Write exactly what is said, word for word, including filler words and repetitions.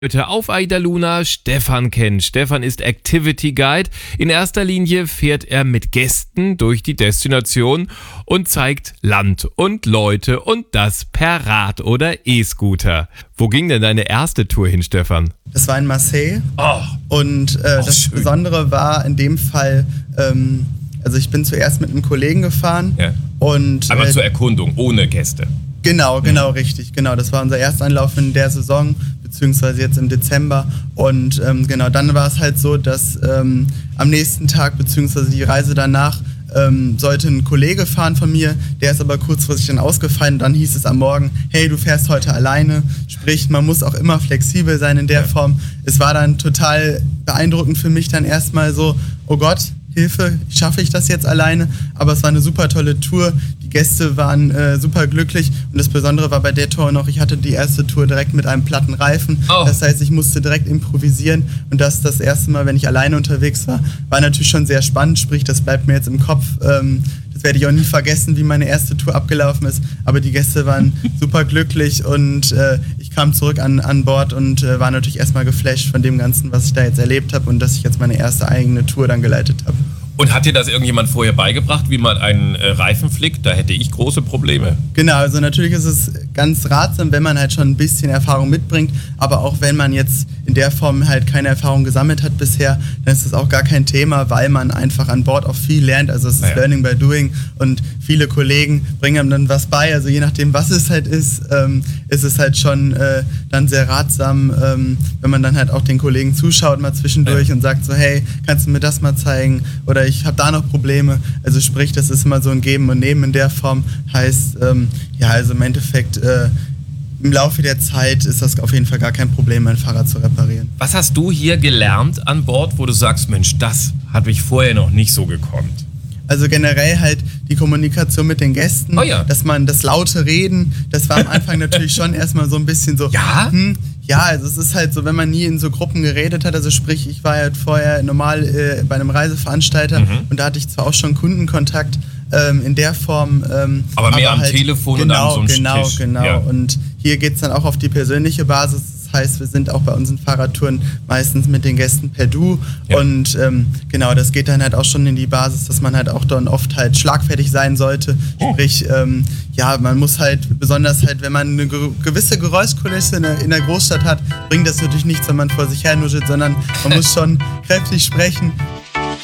Bitte auf Aida Luna Stefan kennen. Stefan ist Activity Guide. In erster Linie fährt er mit Gästen durch die Destination und zeigt Land und Leute und das per Rad oder E-Scooter. Wo ging denn deine erste Tour hin, Stefan? Das war in Marseille. Oh, und äh, oh, das schön. Besondere war in dem Fall, ähm, also ich bin zuerst mit einem Kollegen gefahren. Ja. Und, Aber äh, zur Erkundung, ohne Gäste. Genau, genau, richtig. Genau, das war unser Erstanlauf in der Saison, beziehungsweise jetzt im Dezember. Und ähm, genau, dann war es halt so, dass ähm, am nächsten Tag, beziehungsweise die Reise danach, ähm, sollte ein Kollege fahren von mir, der ist aber kurzfristig dann ausgefallen. Dann hieß es am Morgen, hey, du fährst heute alleine. Sprich, man muss auch immer flexibel sein in der Form. Es war dann total beeindruckend für mich dann erstmal so, oh Gott, Hilfe, schaffe ich das jetzt alleine? Aber es war eine super tolle Tour. Die Gäste waren äh, super glücklich und das Besondere war bei der Tour noch, ich hatte die erste Tour direkt mit einem platten Reifen. Oh. Das heißt, ich musste direkt improvisieren und das das erste Mal, wenn ich alleine unterwegs war, war natürlich schon sehr spannend. Sprich, das bleibt mir jetzt im Kopf. Ähm, das werde ich auch nie vergessen, wie meine erste Tour abgelaufen ist. Aber die Gäste waren super glücklich und äh, ich kam zurück an, an Bord und äh, war natürlich erstmal geflasht von dem Ganzen, was ich da jetzt erlebt habe und dass ich jetzt meine erste eigene Tour dann geleitet habe. Und hat dir das irgendjemand vorher beigebracht, wie man einen äh, Reifen flickt? Da hätte ich große Probleme. Genau, also natürlich ist es ganz ratsam, wenn man halt schon ein bisschen Erfahrung mitbringt, aber auch wenn man jetzt in der Form halt keine Erfahrung gesammelt hat bisher, dann ist das auch gar kein Thema, weil man einfach an Bord auch viel lernt, also es ist ja. Learning by Doing und viele Kollegen bringen einem dann was bei, also je nachdem, was es halt ist, ähm, ist es halt schon äh, dann sehr ratsam, ähm, wenn man dann halt auch den Kollegen zuschaut mal zwischendurch ja. und sagt so, hey, kannst du mir das mal zeigen oder ich habe da noch Probleme, also sprich, das ist immer so ein Geben und Nehmen in der Form, heißt, ähm, ja, also im Endeffekt, äh, im Laufe der Zeit ist das auf jeden Fall gar kein Problem, mein Fahrrad zu reparieren. Was hast du hier gelernt an Bord, wo du sagst, Mensch, das habe ich vorher noch nicht so gekonnt? Also generell halt die Kommunikation mit den Gästen, oh ja. dass man das laute Reden, das war am Anfang natürlich schon erstmal so ein bisschen so, ja, hm, ja, also es ist halt so, wenn man nie in so Gruppen geredet hat, also sprich, ich war ja vorher normal äh, bei einem Reiseveranstalter mhm. und da hatte ich zwar auch schon Kundenkontakt ähm, in der Form. Ähm, aber mehr aber am halt, Telefon genau, und an so einem genau, Tisch. Genau, genau. Ja. Und hier geht es dann auch auf die persönliche Basis. Das heißt, wir sind auch bei unseren Fahrradtouren meistens mit den Gästen per Du. Ja. Und ähm, genau, das geht dann halt auch schon in die Basis, dass man halt auch dann oft halt schlagfertig sein sollte. Oh. Sprich, ähm, ja, man muss halt, besonders halt, wenn man eine gewisse Geräuschkulisse in der, in der Großstadt hat, bringt das natürlich nichts, wenn man vor sich her nuschelt, sondern man muss schon kräftig sprechen,